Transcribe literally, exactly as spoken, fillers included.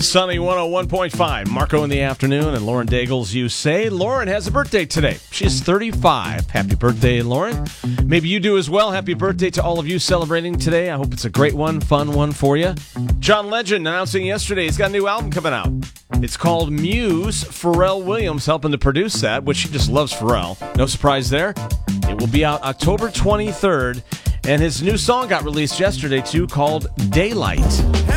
Sunny one oh one point five. Marco in the afternoon and Lauren Daigle's You Say. Lauren has a birthday today. She's thirty-five. Happy birthday, Lauren. Maybe you do as well. Happy birthday to all of you celebrating today. I hope it's a great one, fun one for you. John Legend announcing yesterday he's got a new album coming out. It's called Muse. Pharrell Williams helping to produce that, which she just loves Pharrell. No surprise there. It will be out October twenty-third. And his new song got released yesterday, too, called Daylight.